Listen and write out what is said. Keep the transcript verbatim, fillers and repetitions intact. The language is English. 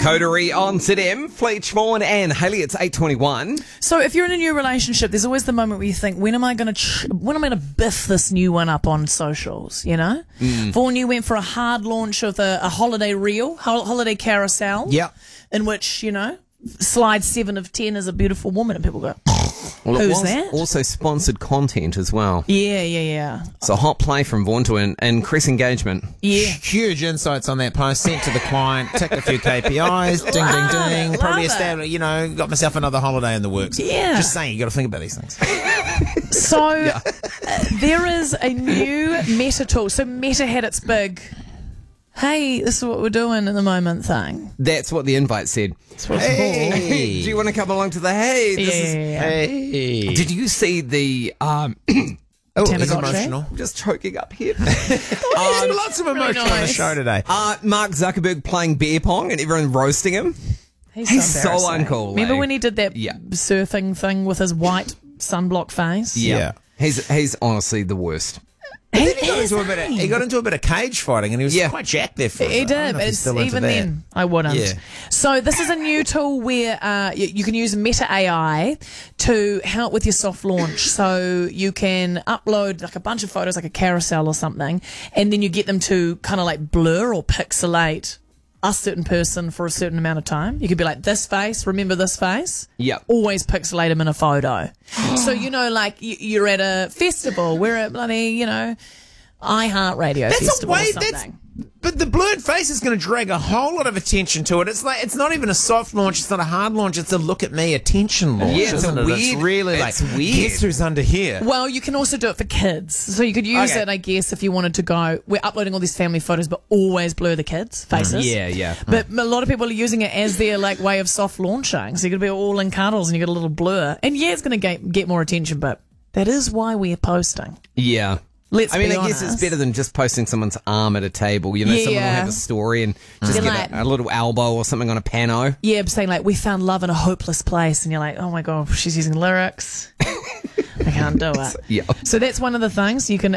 Coterie on Z M, Fleetch Vaughan and Hayley. It's eight twenty-one. So if you're in a new relationship, there's always the moment where you think, when am I going to ch- when am I going to biff this new one up on socials, you know? Mm. Vaughan, you went for a hard launch of a, a holiday reel, ho- holiday carousel. Yep. In which, you know, slide seven of ten is a beautiful woman, and people go, well, who's it was that? Also sponsored content as well. Yeah, yeah, yeah. It's a hot play from Vaughan to in- increase engagement. Yeah. Huge insights on that post, sent to the client, ticked a few K P Is, ding, ding, ding. Love Probably it. established, you know, got myself another holiday in the works. Yeah. Just saying, you got to think about these things. So yeah. uh, there is a new Meta tool. So Meta had its big, hey, this is what we're doing at the moment thing. That's what the invite said. That's what it's Hey, called. hey, do you want to come along to the hey? This Yeah, is, yeah, yeah. Hey. Did you see the um Oh, he's Tamagotchi? emotional. I'm just choking up here. Um, lots of emotion really on the nice. show today. uh, Mark Zuckerberg playing beer pong and everyone roasting him. He's, He's so, so embarrassing. uncool, Remember eh? when he did that Yeah. surfing thing with his white sunblock face? Yeah. He's he's honestly the worst. He, He got, is, into a bit of, eh? he got into a bit of cage fighting and he was Yeah. quite jacked there for a He bit. I don't did. know if he's It's, still into even that. then, I wouldn't. Yeah. So this is a new tool where uh, you, you can use Meta A I to help with your soft launch. So you can upload like a bunch of photos, like a carousel or something, and then you get them to kind of like blur or pixelate a certain person for a certain amount of time. You could be like, this face, remember this face? Yep. Always pixelate them in a photo. So, you know, like you, you're at a festival, we're at bloody, you know, iHeartRadio That's a festival way. or That's something. but the blurred face is going to drag a whole lot of attention to it. It's like it's not even a soft launch. It's not a hard launch. It's a look at me attention launch. Yeah, it's isn't a it? weird- It's really it's like weird. guess who's under here. Well, you can also do it for kids. So you could use Okay. it, I guess, if you wanted to go, we're uploading all these family photos, but always blur the kids' faces. Yeah, yeah. But a lot of people are using it as their like way of soft launching. So you could be all in cuddles and you get a little blur. And yeah, it's going to get, get more attention, but that is why we're posting. Yeah. Let's I mean, be I guess honest. it's better than just posting someone's arm at a table. You know, someone will Yeah. have a story and just They're get like- a, a little elbow or something on a pano. Yeah, but saying like, we found love in a hopeless place. And you're like, oh my God, she's using lyrics. I can't do it. Yeah. So that's one of the things you can